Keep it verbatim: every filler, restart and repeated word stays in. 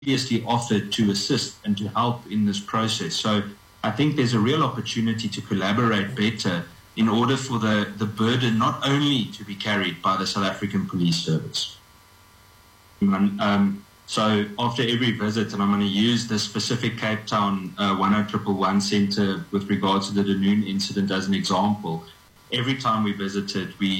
previously offered to assist and to help in this process. So I think there's a real opportunity to collaborate better in order for the, the burden not only to be carried by the South African Police Service. Um, so after every visit, and I'm going to use the specific Cape Town uh, one oh one one one Centre with regards to the Dunoon incident as an example, every time we visited, we